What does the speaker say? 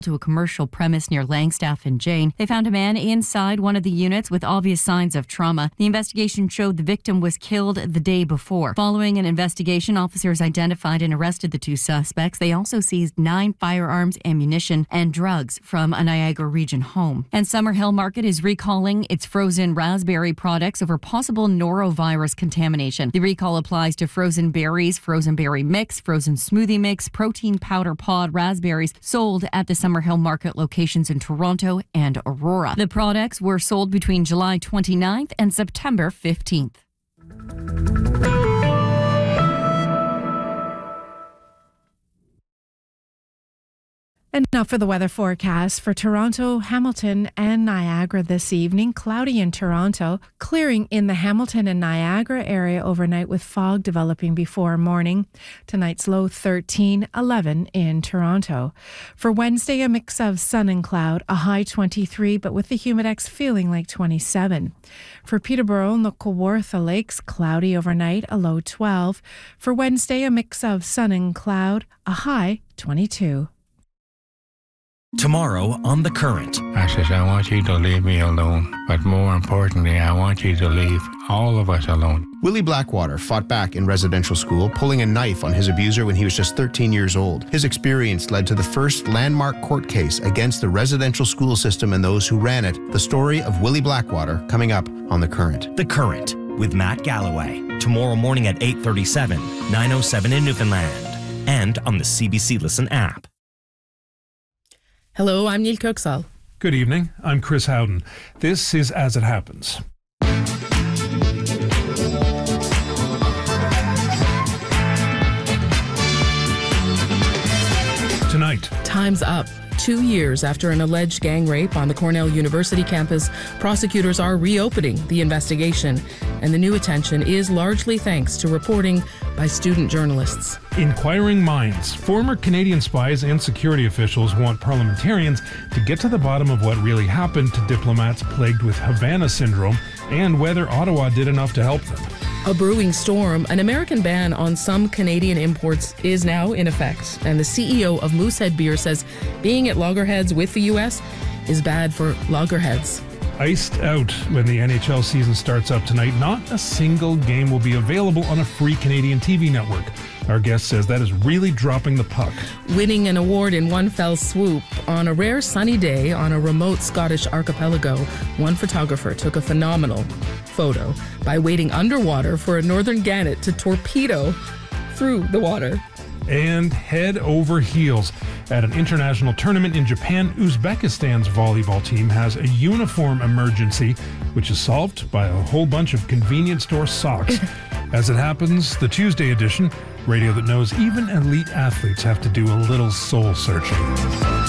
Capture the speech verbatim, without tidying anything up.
to a commercial premise near Langstaff and Jane. They found a man inside one of the units with obvious signs of trauma. The investigation showed the victim was killed the day before. Following an investigation, officers identified and arrested the two suspects. They also seized nine firearms, ammunition, and drugs from a Niagara Region home. And Summerhill Market is recalling its frozen raspberry products over possible norovirus contamination. The recall applies to frozen berries, frozen berry mix, frozen smoothie mix, protein powder pod raspberries sold at the Summerhill Market locations in Toronto and Aurora. The products were sold between July twenty-ninth and September fifteenth. And now for the weather forecast for Toronto, Hamilton, and Niagara this evening. Cloudy in Toronto, clearing in the Hamilton and Niagara area overnight with fog developing before morning. Tonight's low thirteen, eleven in Toronto. For Wednesday, a mix of sun and cloud, a high twenty-three, but with the humidex feeling like twenty-seven. For Peterborough and the Kawartha Lakes, cloudy overnight, a low twelve. For Wednesday, a mix of sun and cloud, a high twenty-two. Tomorrow on The Current. I says, I want you to leave me alone, but more importantly, I want you to leave all of us alone. Willie Blackwater fought back in residential school, pulling a knife on his abuser when he was just thirteen years old. His experience led to the first landmark court case against the residential school system and those who ran it. The story of Willie Blackwater coming up on The Current. The Current with Matt Galloway. Tomorrow morning at eight thirty-seven, nine oh seven in Newfoundland. And on the C B C Listen app. Hello, I'm Neil Coxall. Good evening, I'm Chris Howden. This is As It Happens. Tonight. Time's up. Two years after an alleged gang rape on the Cornell University campus, prosecutors are reopening the investigation, and the new attention is largely thanks to reporting by student journalists. Inquiring minds. Former Canadian spies and security officials want parliamentarians to get to the bottom of what really happened to diplomats plagued with Havana syndrome and whether Ottawa did enough to help them. A brewing storm. An American ban on some Canadian imports is now in effect, and the C E O of Moosehead Beer says being at loggerheads with the U S is bad for loggerheads. Iced out when the N H L season starts up tonight. Not a single game will be available on a free Canadian T V network. Our guest says that is really dropping the puck. Winning an award in one fell swoop. On a rare sunny day on a remote Scottish archipelago, one photographer took a phenomenal photo by wading underwater for a northern gannet to torpedo through the water. And head over heels. At an international tournament in Japan, Uzbekistan's volleyball team has a uniform emergency, which is solved by a whole bunch of convenience store socks. As it happens, the Tuesday edition, radio that knows even elite athletes have to do a little soul searching.